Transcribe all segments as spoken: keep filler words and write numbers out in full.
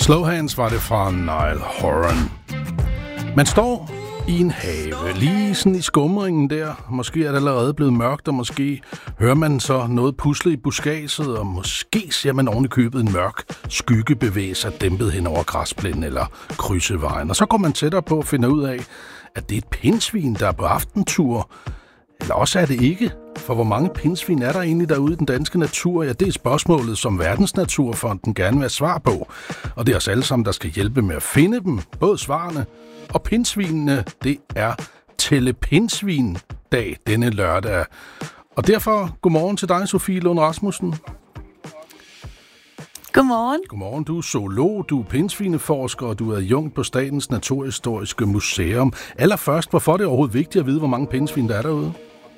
Slow Hands var det fra Niall Horan. Man står i en have, lige sådan i skumringen der. Måske er det allerede blevet mørkt, og måske hører man så noget pusle i buskadset, og måske ser man oven i købet en mørk skygge bevæge sig dæmpet hen over græsplænen eller krydse vejen. Og så går man tættere på at finde ud af, at det er et pindsvin, der er på aftentur. Eller også er det ikke. For hvor mange pindsvin er der egentlig derude i den danske natur? Ja, det er spørgsmålet, som Verdensnaturfonden gerne vil have svar på. Og det er os alle sammen, der skal hjælpe med at finde dem. Både svarene og pindsvinene. Det er Tælle-pindsvin-dag denne lørdag. Og derfor, godmorgen til dig, Sofie Lund Rasmussen. Godmorgen. Godmorgen. Du er zoolog, du er pindsvineforsker, og du er adjunkt på Statens Naturhistoriske Museum. Allerførst, hvorfor er det overhovedet vigtigt at vide, hvor mange pindsvin der er derude?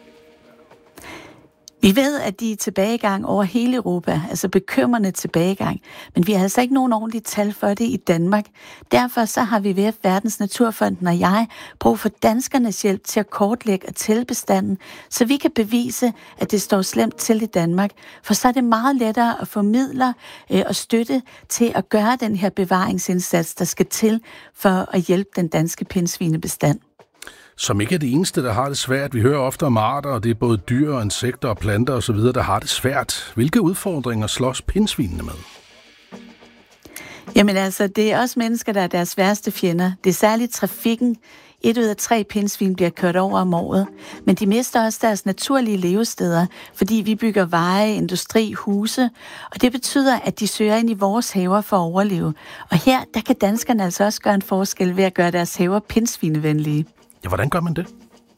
Vi ved, at de er tilbagegang over hele Europa, altså bekymrende tilbagegang, men vi har altså ikke nogen ordentlige tal for det i Danmark. Derfor så har vi ved Verdens Naturfonden og jeg brug for danskernes hjælp til at kortlægge og tælle bestanden, så vi kan bevise, at det står slemt til i Danmark. For så er det meget lettere at få midler øh, og støtte til at gøre den her bevaringsindsats, der skal til for at hjælpe den danske pindsvinebestand. Som ikke er det eneste, der har det svært. Vi hører ofte om arter, og det er både dyr og insekter og planter osv., der har det svært. Hvilke udfordringer slås pindsvinene med? Jamen altså, det er også mennesker, der er deres værste fjender. Det er særligt trafikken. Et ud af tre pindsvin bliver kørt over om året. Men de mister også deres naturlige levesteder, fordi vi bygger veje, industri, huse. Og det betyder, at de søger ind i vores haver for at overleve. Og her, der kan danskerne altså også gøre en forskel ved at gøre deres haver pindsvinevenlige. Ja, hvordan gør man det?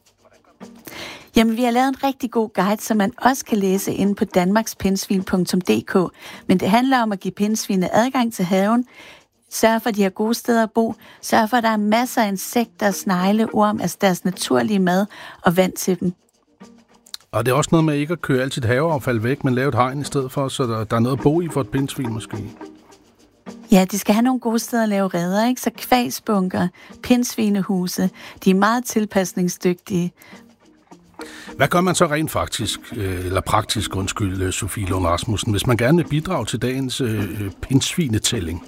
Jamen, vi har lavet en rigtig god guide, som man også kan læse inde på danmarkspindsvin punktum d k. Men det handler om at give pindsvinene adgang til haven, sørge for, at de har gode steder at bo, sørge for, at der er masser af insekter, snegle, orm, altså deres naturlige mad og vand til dem. Og det er også noget med ikke at køre alt sit haveaffald væk, men lave et hegn i stedet for, så der, der er noget at bo i for et pindsvin måske. Ja, de skal have nogle gode steder at lave reder, ikke? Så kvagsbunker, pindsvinehuse, de er meget tilpasningsdygtige. Hvad gør man så rent faktisk, eller praktisk, undskyld, Sofie Lund Rasmussen, hvis man gerne vil bidrage til dagens øh, pindsvinetælling?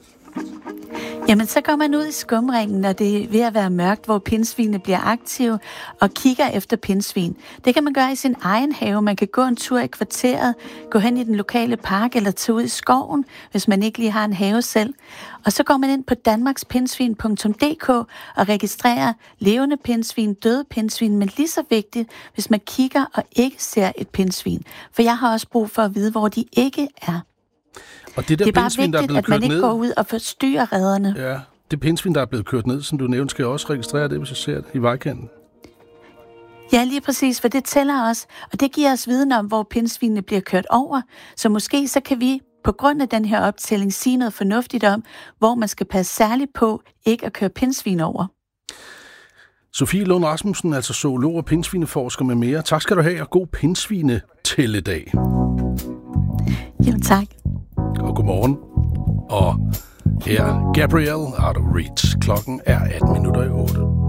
Jamen, så går man ud i skumringen, når det er ved at være mørkt, hvor pindsvinene bliver aktive og kigger efter pindsvin. Det kan man gøre i sin egen have. Man kan gå en tur i kvarteret, gå hen i den lokale park eller tage ud i skoven, hvis man ikke lige har en have selv. Og så går man ind på danmarkspindsvin punktum d k og registrerer levende pindsvin, døde pindsvin, men lige så vigtigt, hvis man kigger og ikke ser et pindsvin. For jeg har også brug for at vide, hvor de ikke er. Og det, der det er bare pindsvin, vigtigt, at man ikke ned, går ud og forstyrrer redderne. Ja, det pindsvin, der er blevet kørt ned, som du nævnte, skal jeg også registrere det, hvis jeg ser det i vejkanten. Ja, lige præcis, for det tæller os, og det giver os viden om, hvor pindsvinene bliver kørt over. Så måske så kan vi på grund af den her optælling sige noget fornuftigt om, hvor man skal passe særligt på ikke at køre pindsvin over. Sofie Lund Rasmussen, altså zoolog og pindsvineforsker med mere. Tak skal du have, og god pindsvinetælledag. Jo, tak. Og godmorgen. Og her Gabrielle Out of Reach. Klokken er atten minutter i otte.